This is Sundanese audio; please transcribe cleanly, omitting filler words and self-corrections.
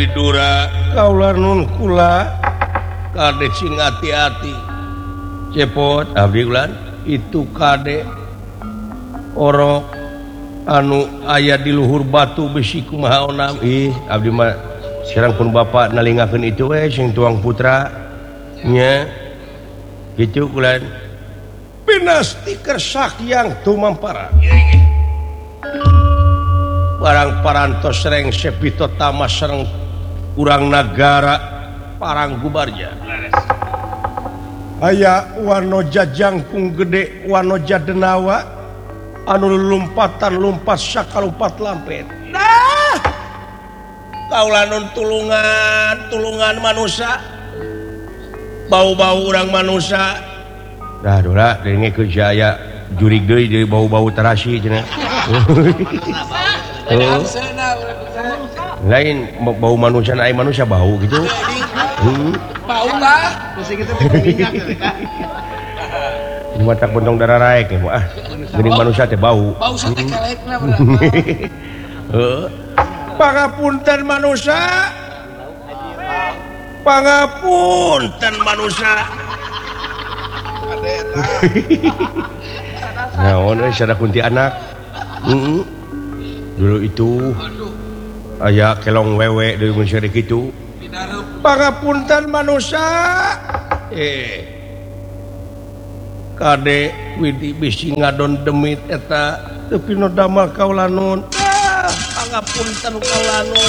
Widura kaulah nun kula Kadek sing hati-hati cepot abdi ulan itu kadek orok anu aya di luhur batu besi kumaha onam abdi mah sekarang pun bapak nalingakeun itu sing tuang putra nya gitu kulan pinasti kersakyang tumampara barang parantos sereng sepito tamas sereng urang nagara parang gubarja aya wanoja jangkung gede wanoja denawa anu lumpatan lumpat sakalumpat lampet nah kaulah nun tulungan manusia bau-bau urang manusia dah dola denge kerja aya jurig deui jadi bau-bau terasi cenah lain bau manusia ai manusia bau gitu bau tah mata pontong darah raek ya geuning manusia teh bau sate kelekna heeh pangapunten manusia pangapunten manusia naon sada kunti anak dulu itu aya kelong wewe dari manusia kitu pangapunten manusia kade widi bisi ngadon demit eta teu pinu damel kaulah nun pangapunten kaulah nun